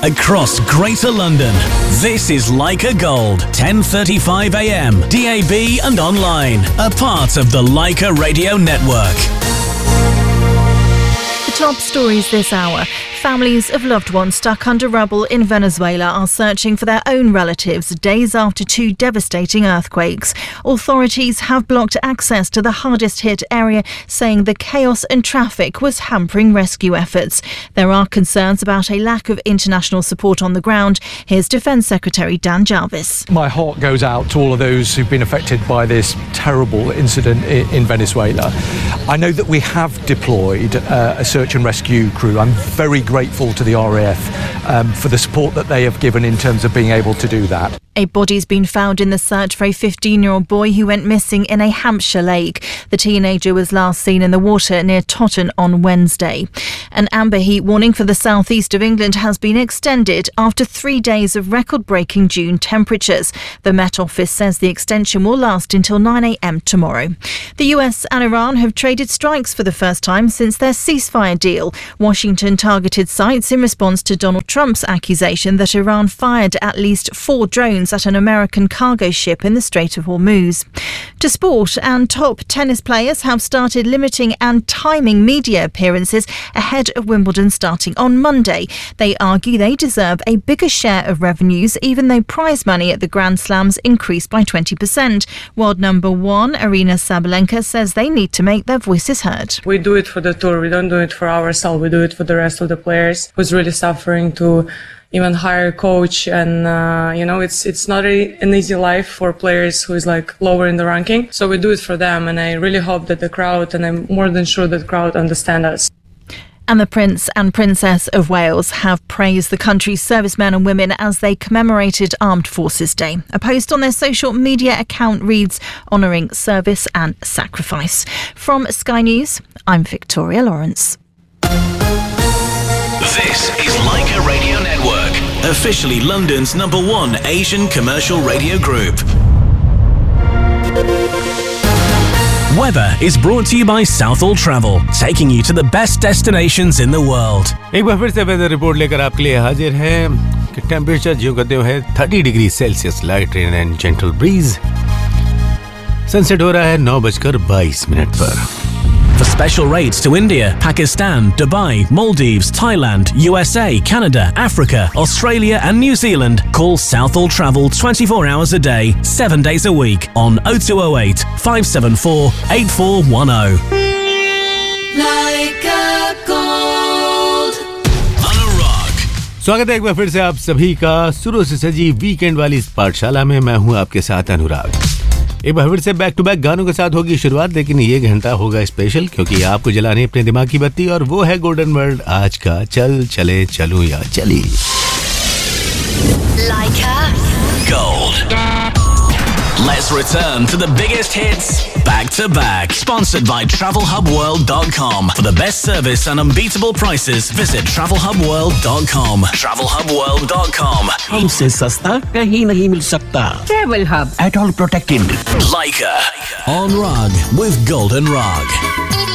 across Greater London. This is Leica Gold, 10:35 a.m. DAB and online. A part of the Leica Radio Network. The top stories this hour. Families of loved ones stuck under rubble in Venezuela are searching for their own relatives days after two devastating earthquakes. Authorities have blocked access to the hardest hit area, saying the chaos and traffic was hampering rescue efforts. There are concerns about a lack of international support on the ground. Here's Defence Secretary Dan Jarvis. My heart goes out to all of those who've been affected by this terrible incident in Venezuela. I know that we have deployed a search and rescue crew. I'm very grateful to the RAF for the support that they have given in terms of being able to do that. A body's been found in the search for a 15-year-old boy who went missing in a Hampshire lake. The teenager was last seen in the water near Totton on Wednesday. An amber heat warning for the southeast of England has been extended after 3 days of record-breaking June temperatures. The Met Office says the extension will last until 9 a.m. tomorrow. The US and Iran have traded strikes for the first time since their ceasefire deal. Washington targeted sites in response to Donald Trump's accusation that Iran fired at least 4 drones at an American cargo ship in the Strait of Hormuz. To sport, and top tennis players have started limiting and timing media appearances ahead of Wimbledon starting on Monday. They argue they deserve a bigger share of revenues, even though prize money at the Grand Slams increased by 20%. World number 1, Aryna Sabalenka, says they need to make their voices heard. We do it for the tour, we don't do it for ourselves, we do it for the rest of the players who's really suffering to even hire a coach, and it's not an easy life for players who is like lower in the ranking. So we do it for them, and I really hope that the crowd, and I'm more than sure that the crowd understand us. And the Prince and Princess of Wales have praised the country's servicemen and women as they commemorated Armed Forces Day. A post on their social media account reads, honouring service and sacrifice. From Sky News, I'm Victoria Lawrence. This is Leica Radio Network, officially London's #1 Asian commercial radio group. Weather is brought to you by Southall Travel, taking you to the best destinations in the world. एक बार फिर से weather report लेकर आपके लिए हाजिर है कि temperature जो कहते हैं 30 degree Celsius, light rain and gentle bridge. Sunset हो रहा है 9:22 पर। For special rates to India, Pakistan, Dubai, Maldives, Thailand, USA, Canada, Africa, Australia and New Zealand, call Southall Travel 24 hours a day, 7 days a week on 0208 574 8410. Leica Gold. Anurag. स्वागत है एक बार फिर से आप सभी का सुरों से सजी वीकेंड वाली इस पाठशाला में। मैं हूं आपके साथ अनुराग। एक बार फिर से बैक टू बैक गानों के साथ होगी शुरुआत, लेकिन ये घंटा होगा स्पेशल क्योंकि आपको जलानी अपने दिमाग की बत्ती, और वो है गोल्डन वर्ल्ड आज का चल चले चलूं या चली। Leica Gold. Let's return to the biggest hits back to back. Sponsored by TravelHubWorld.com. For the best service and unbeatable prices, visit TravelHubWorld.com. TravelHubWorld.com. हमसे सस्ता कहीं नहीं मिल सकता। Travel Hub, at all protected. Leica on Rug with Golden Rug.